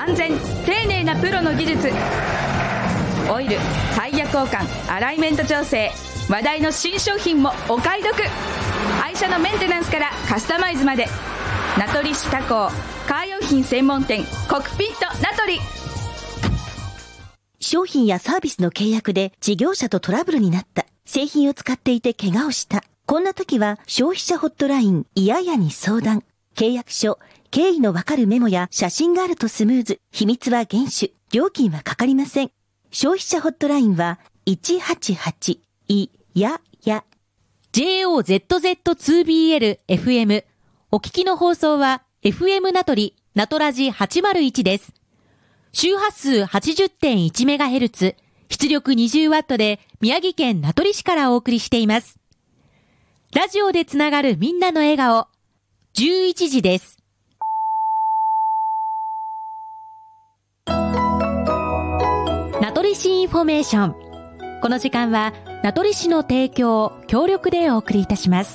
安全丁寧なプロの技術、オイル、タイヤ交換、アライメント調整、話題の新商品もお買い得。愛車のメンテナンスからカスタマイズまで、名取市他工カー用品専門店コクピット名取。 商品やサービスの契約で事業者とトラブルになった。製品を使っていて怪我をした。こんな時は消費者ホットラインいややに相談。契約書、経緯のわかるメモや写真があるとスムーズ。秘密は厳守。料金はかかりません。消費者ホットラインは188いやや。 JOZZ2BL FM。お聞きの放送は FM 名取ナトラジ801です。周波数 80.1MHz、出力 20W で宮城県名取市からお送りしています。ラジオでつながるみんなの笑顔、11時です。名取市インフォメーション。この時間は名取市の提供、協力でお送りいたします。